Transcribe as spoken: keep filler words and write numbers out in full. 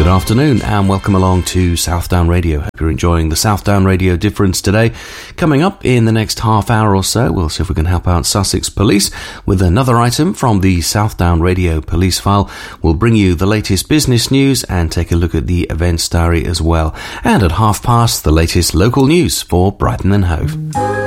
Good afternoon and welcome along to Southdown Radio. Hope you're enjoying the Southdown Radio difference today. Coming up in the next half hour or so, we'll see if we can help out Sussex Police with another item from the Southdown Radio Police File. We'll bring you the latest business news and take a look at the events diary as well. And at half past, the latest local news for Brighton and Hove.